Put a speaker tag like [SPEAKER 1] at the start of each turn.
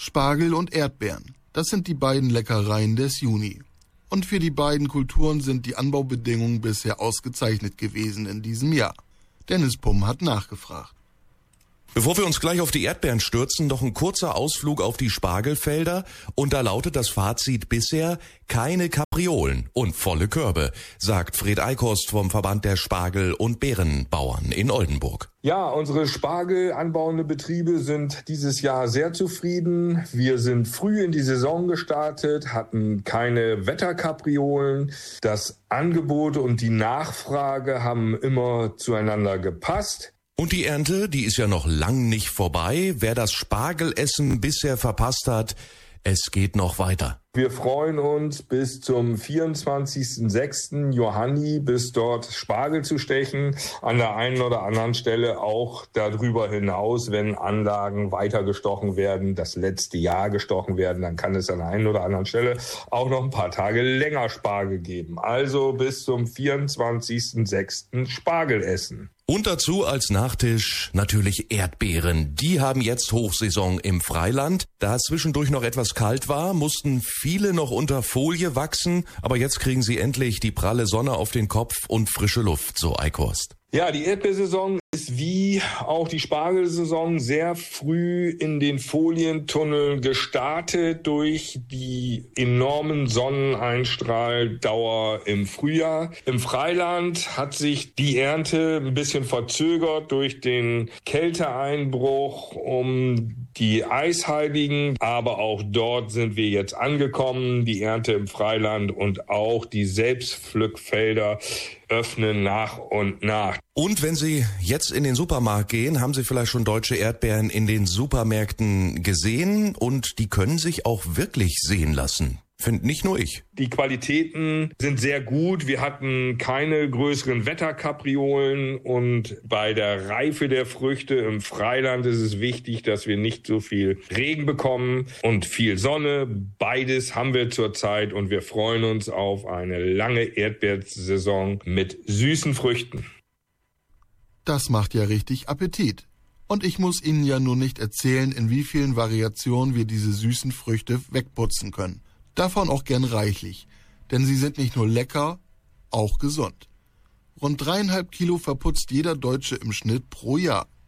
[SPEAKER 1] Spargel und Erdbeeren, das sind die beiden Leckereien des Juni. Und für die beiden Kulturen sind die Anbaubedingungen bisher ausgezeichnet gewesen in diesem Jahr. Dennis Pumm hat nachgefragt.
[SPEAKER 2] Bevor wir uns gleich auf die Erdbeeren stürzen, noch ein kurzer Ausflug auf die Spargelfelder. Und da lautet das Fazit bisher: keine Kapriolen und volle Körbe, sagt Fred Eikost vom Verband der Spargel- und Beerenbauern in Oldenburg.
[SPEAKER 3] Ja, unsere spargelanbauende Betriebe sind dieses Jahr sehr zufrieden. Wir sind früh in die Saison gestartet, hatten keine Wetterkapriolen. Das Angebot und die Nachfrage haben immer zueinander gepasst.
[SPEAKER 2] Und die Ernte, die ist ja noch lang nicht vorbei. Wer das Spargelessen bisher verpasst hat, es geht noch weiter.
[SPEAKER 3] Wir freuen uns bis zum 24.06. Johanni, bis dort Spargel zu stechen. An der einen oder anderen Stelle auch darüber hinaus, wenn Anlagen weiter gestochen werden, das letzte Jahr gestochen werden, dann kann es an der einen oder anderen Stelle auch noch ein paar Tage länger Spargel geben. Also bis zum 24.06. Spargel essen.
[SPEAKER 2] Und dazu als Nachtisch natürlich Erdbeeren. Die haben jetzt Hochsaison im Freiland. Da es zwischendurch noch etwas kalt war, mussten viele noch unter Folie wachsen. Aber jetzt kriegen sie endlich die pralle Sonne auf den Kopf und frische Luft, so Eikost.
[SPEAKER 3] Ja, die Erdbeersaison ist wie auch die Spargelsaison sehr früh in den Folientunnel gestartet durch die enormen Sonneneinstrahldauer im Frühjahr. Im Freiland hat sich die Ernte ein bisschen verzögert durch den Kälteeinbruch um die Eisheiligen, aber auch dort sind wir jetzt angekommen. Die Ernte im Freiland und auch die Selbstpflückfelder öffnen nach und nach.
[SPEAKER 2] Und wenn Sie jetzt in den Supermarkt gehen, haben Sie vielleicht schon deutsche Erdbeeren in den Supermärkten gesehen und die können sich auch wirklich sehen lassen. Finde nicht nur ich.
[SPEAKER 3] Die Qualitäten sind sehr gut. Wir hatten keine größeren Wetterkapriolen und bei der Reife der Früchte im Freiland ist es wichtig, dass wir nicht so viel Regen bekommen und viel Sonne. Beides haben wir zurzeit und wir freuen uns auf eine lange Erdbeersaison mit süßen Früchten.
[SPEAKER 1] Das macht ja richtig Appetit. Und ich muss Ihnen ja nur nicht erzählen, in wie vielen Variationen wir diese süßen Früchte wegputzen können. Davon auch gern reichlich, denn sie sind nicht nur lecker, auch gesund. Rund 3,5 Kilo verputzt jeder Deutsche im Schnitt pro Jahr.